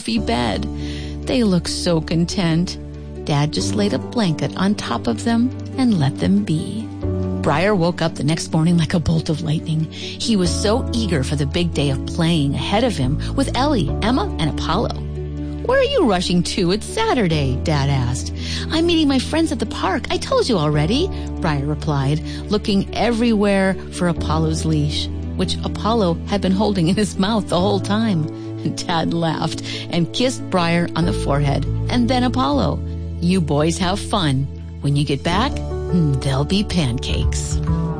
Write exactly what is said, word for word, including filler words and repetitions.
bed. They looked so content. Dad just laid a blanket on top of them and let them be. Briar woke up the next morning like a bolt of lightning. He was so eager for the big day of playing ahead of him with Ellie, Emma, and Apollo. "Where are you rushing to? It's Saturday," Dad asked. "I'm meeting my friends at the park. I told you already," Briar replied, looking everywhere for Apollo's leash, which Apollo had been holding in his mouth the whole time. Dad laughed and kissed Briar on the forehead, and then Apollo. "You boys have fun. When you get back, there'll be pancakes."